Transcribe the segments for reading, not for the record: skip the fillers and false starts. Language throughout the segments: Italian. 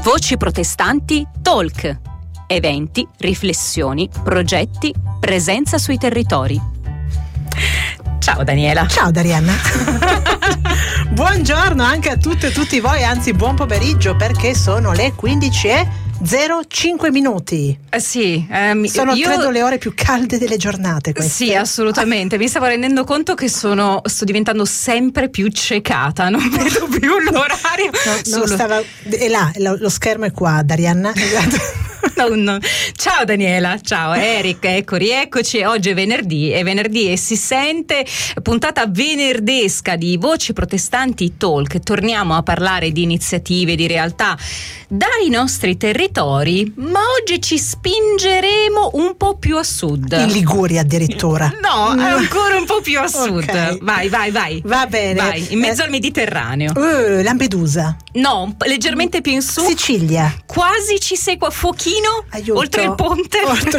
Voci protestanti Talk. Eventi, riflessioni, progetti, presenza sui territori. Ciao Daniela. Ciao Darianna. Buongiorno anche a tutte e tutti voi, anzi buon pomeriggio, perché sono le 15:05 minuti. Sì, sono credo le ore più calde delle giornate queste. Sì, assolutamente. Mi stavo rendendo conto che sto diventando sempre più ciecata, non vedo più l'orario. È là, lo schermo è qua, Darianna. No. Ciao Daniela, ciao Eric, rieccoci. Oggi è venerdì e si sente puntata venerdesca di Voci Protestanti Talk. Torniamo a parlare di iniziative, di realtà dai nostri territori, ma oggi ci spingeremo un po' più a sud. In Liguria addirittura. No, ancora un po' più a sud. Okay. Vai. Va bene. Vai, in mezzo al Mediterraneo. Lampedusa. No, leggermente più in su. Sicilia. Quasi ci sei qua, Fochino. Aiuto. Oltre il ponte.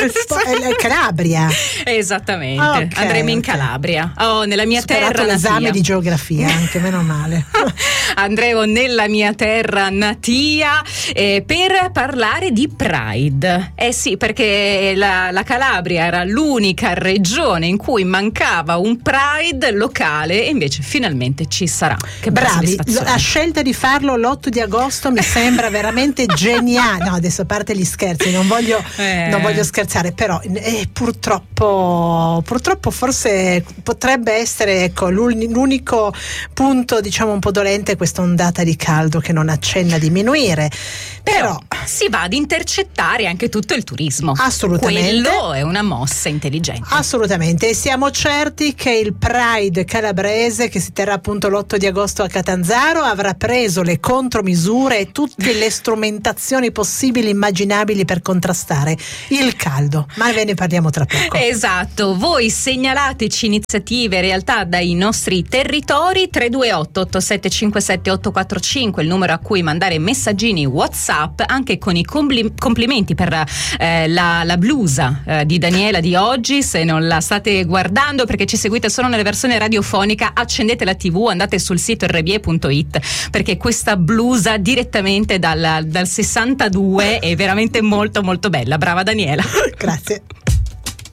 Calabria. Esattamente. Okay, Andremo in Calabria. Nella mia terra l'esame natia. di geografia, anche meno male. Andremo nella mia terra natia per parlare di Pride. Sì, perché la Calabria era l'unica regione in cui mancava un Pride locale e invece finalmente ci sarà. Che bravi, la scelta di farlo l'8 di agosto mi sembra veramente geniale. No, adesso a parte gli scherzi, non voglio scherzare, però purtroppo forse potrebbe essere l'unico punto, diciamo, un po' dolente, questa ondata di caldo che non accenna a diminuire. Però si va ad intercettare anche tutto il turismo. Assolutamente. Quello è una mossa intelligente. Assolutamente, e siamo certi che il Pride calabrese, che si terrà appunto l'8 di agosto a Catanzaro, avrà preso le contromisure e tutte le strumentazioni possibili e immaginabili per contrastare il caldo, ma ve ne parliamo tra poco. Esatto, voi segnalateci iniziative e realtà dai nostri territori. 328 8757 845 il numero a cui mandare messaggini WhatsApp, anche con i complimenti per la blusa di Daniela di oggi. Se non la state guardando perché ci seguite solo nella versione radiofonica, accendete la TV, andate sul sito rbie.it, perché questa blusa direttamente dal 62 è veramente molto molto bella. Brava Daniela. Grazie.